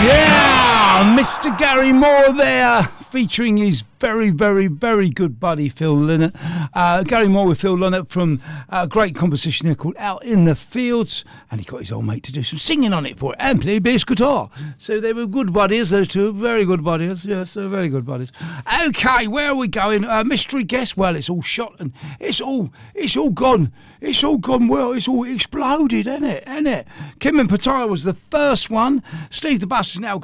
Yeah, Mr. Gary Moore there, featuring his very, very, very good buddy Phil Lynott. Gary Moore with Phil Lynott from a great composition there called Out in the Fields, and he got his old mate to do some singing on it for it and play bass guitar. So they were good buddies, those two, very good buddies. Yes, they're very good buddies. Okay, where are we going? Mystery guest. Well, it's all shot and it's all gone. It's all gone well. It's all exploded, isn't it? Kim and Pataya was the first one. Steve the Bus is now